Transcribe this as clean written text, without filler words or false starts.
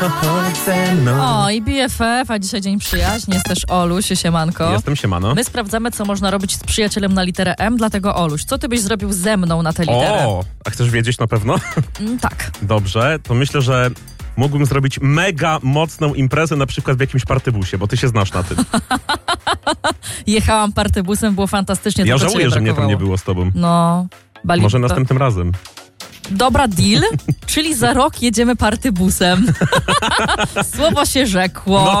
O, i BFF, a dzisiaj Dzień Przyjaźni, jest też Oluś, siemanko. Jestem, siemano. My sprawdzamy, co można robić z przyjacielem na literę M, dlatego Oluś, co ty byś zrobił ze mną na tę literę? O, a chcesz wiedzieć na pewno? Tak. Dobrze, to myślę, że mógłbym zrobić mega mocną imprezę, na przykład w jakimś partybusie, bo ty się znasz na tym. Jechałam partybusem, było fantastycznie. Ja tylko żałuję, ciebie że mnie tam brakowało. nie było z tobą. No, Może następnym razem. Dobra, deal, czyli za rok jedziemy partybusem. Słowo się rzekło. No.